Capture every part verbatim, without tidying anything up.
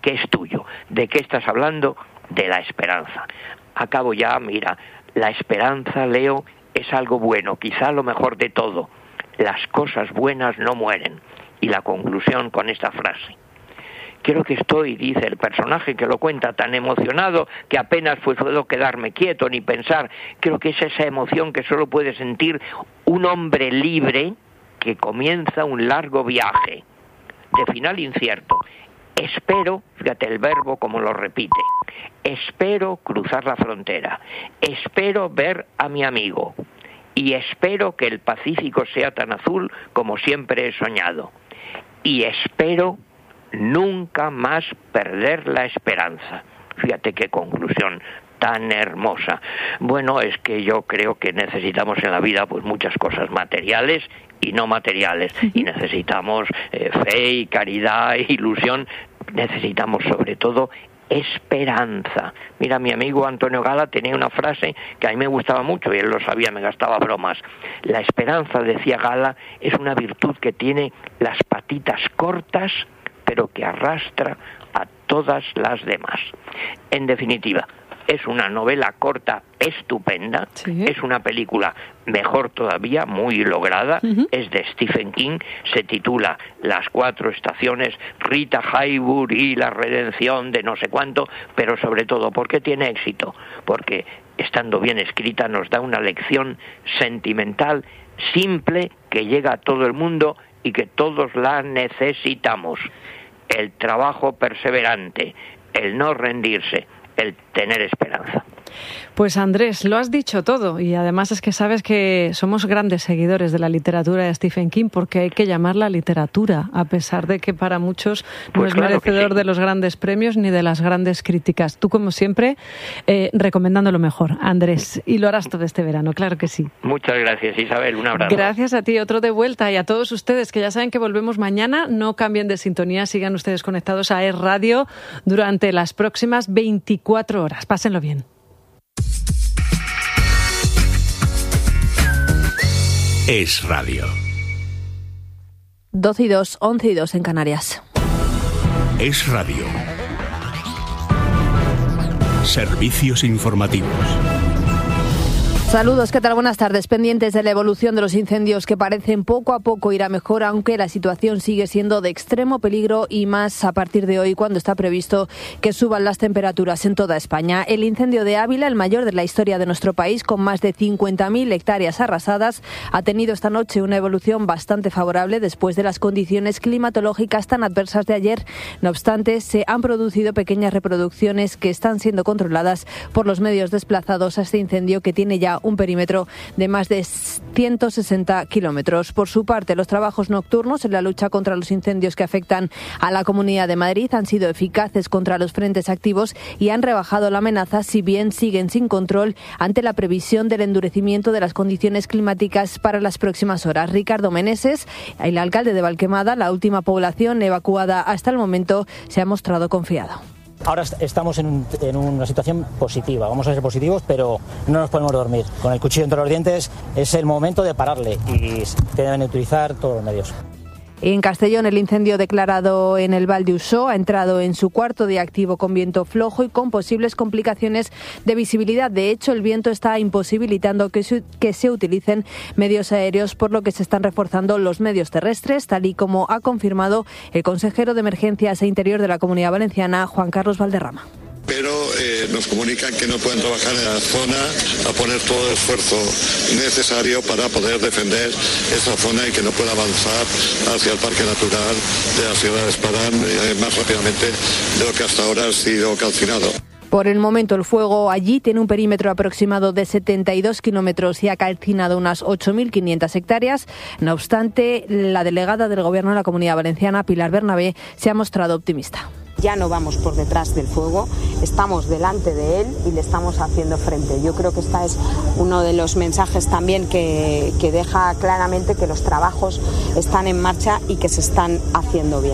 que es tuyo. ¿De qué estás hablando? De la esperanza. Acabo ya, mira, la esperanza, Leo, es algo bueno, quizá lo mejor de todo. Las cosas buenas no mueren. Y la conclusión con esta frase. Creo que estoy, dice el personaje que lo cuenta, tan emocionado que apenas puedo quedarme quieto ni pensar. Creo que es esa emoción que solo puede sentir un hombre libre que comienza un largo viaje, de final incierto. Espero, fíjate el verbo como lo repite, espero cruzar la frontera, espero ver a mi amigo y espero que el Pacífico sea tan azul como siempre he soñado y espero nunca más perder la esperanza. Fíjate qué conclusión tan hermosa. Bueno, es que yo creo que necesitamos en la vida pues muchas cosas materiales y no materiales, y necesitamos eh, fe y caridad e ilusión, necesitamos sobre todo esperanza. Mira, mi amigo Antonio Gala tenía una frase que a mí me gustaba mucho y él lo sabía, me gastaba bromas. La esperanza, decía Gala, es una virtud que tiene las patitas cortas pero que arrastra a todas las demás. En definitiva, es una novela corta estupenda, sí. Es una película mejor todavía, muy lograda, uh-huh. Es de Stephen King, se titula Las cuatro estaciones, Rita Hayworth y la redención de no sé cuánto, pero sobre todo, ¿por qué tiene éxito? Porque, estando bien escrita, nos da una lección sentimental, simple, que llega a todo el mundo y que todos la necesitamos. El trabajo perseverante, el no rendirse, el tener esperanza. Pues Andrés, lo has dicho todo y además es que sabes que somos grandes seguidores de la literatura de Stephen King porque hay que llamarla literatura, a pesar de que para muchos no pues es claro merecedor sí. de los grandes premios ni de las grandes críticas. Tú, como siempre, eh, recomendando lo mejor, Andrés, y lo harás todo este verano, claro que sí. Muchas gracias, Isabel, un abrazo. Gracias a ti, otro de vuelta, y a todos ustedes que ya saben que volvemos mañana, no cambien de sintonía, sigan ustedes conectados a Es Radio durante las próximas veinticuatro horas. Pásenlo bien. Es Radio. doce y dos, once y dos en Canarias. Es Radio. Servicios informativos. Saludos, ¿qué tal? Buenas tardes. Pendientes de la evolución de los incendios que parecen poco a poco ir a mejor, aunque la situación sigue siendo de extremo peligro y más a partir de hoy, cuando está previsto que suban las temperaturas en toda España. El incendio de Ávila, el mayor de la historia de nuestro país, con más de cincuenta mil hectáreas arrasadas, ha tenido esta noche una evolución bastante favorable después de las condiciones climatológicas tan adversas de ayer. No obstante, se han producido pequeñas reproducciones que están siendo controladas por los medios desplazados a este incendio, que tiene ya un perímetro de más de ciento sesenta kilómetros. Por su parte, los trabajos nocturnos en la lucha contra los incendios que afectan a la Comunidad de Madrid han sido eficaces contra los frentes activos y han rebajado la amenaza, si bien siguen sin control ante la previsión del endurecimiento de las condiciones climáticas para las próximas horas. Ricardo Meneses, el alcalde de Valquemada, la última población evacuada hasta el momento, se ha mostrado confiado. Ahora estamos en, un, en una situación positiva, vamos a ser positivos, pero no nos podemos dormir. Con el cuchillo entre los dientes es el momento de pararle y deben utilizar todos los medios. En Castellón, el incendio declarado en el Val d'Uixó ha entrado en su cuarto día activo con viento flojo y con posibles complicaciones de visibilidad. De hecho, el viento está imposibilitando que se, que se utilicen medios aéreos, por lo que se están reforzando los medios terrestres, tal y como ha confirmado el consejero de Emergencias e Interior de la Comunidad Valenciana, Juan Carlos Valderrama. Pero eh, nos comunican que no pueden trabajar en la zona a poner todo el esfuerzo necesario para poder defender esa zona y que no pueda avanzar hacia el Parque Natural de la ciudad de Espadán eh, más rápidamente de lo que hasta ahora ha sido calcinado. Por el momento, el fuego allí tiene un perímetro aproximado de setenta y dos kilómetros y ha calcinado unas ocho mil quinientas hectáreas. No obstante, la delegada del Gobierno de la Comunidad Valenciana, Pilar Bernabé, se ha mostrado optimista. Ya no vamos por detrás del fuego, estamos delante de él y le estamos haciendo frente. Yo creo que este es uno de los mensajes también que, que deja claramente que los trabajos están en marcha y que se están haciendo bien.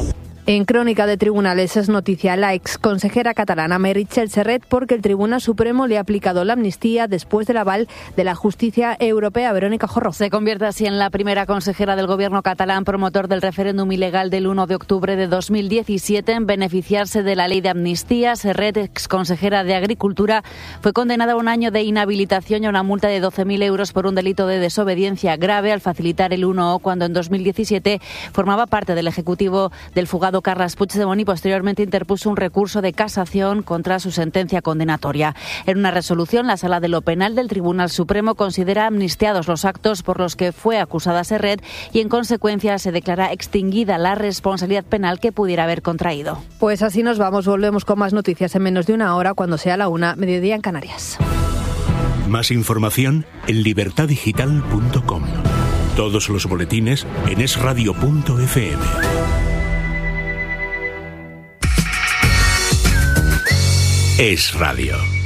En Crónica de Tribunales es noticia la exconsejera catalana Meritxell Serret porque el Tribunal Supremo le ha aplicado la amnistía después del aval de la justicia europea. Verónica Jorro. Se convierte así en la primera consejera del gobierno catalán promotor del referéndum ilegal del uno de octubre de dos mil diecisiete en beneficiarse de la ley de amnistía. Serret, exconsejera de Agricultura, fue condenada a un año de inhabilitación y a una multa de doce mil euros por un delito de desobediencia grave al facilitar el uno O cuando en dos mil diecisiete formaba parte del ejecutivo del fugado Carles Puigdemont y posteriormente interpuso un recurso de casación contra su sentencia condenatoria. En una resolución, la Sala de lo Penal del Tribunal Supremo considera amnistiados los actos por los que fue acusada Serret y, en consecuencia, se declara extinguida la responsabilidad penal que pudiera haber contraído. Pues así nos vamos. Volvemos con más noticias en menos de una hora, cuando sea la una, mediodía en Canarias. Más información en libertad digital punto com. Todos los boletines en es radio punto efe eme. Es Radio.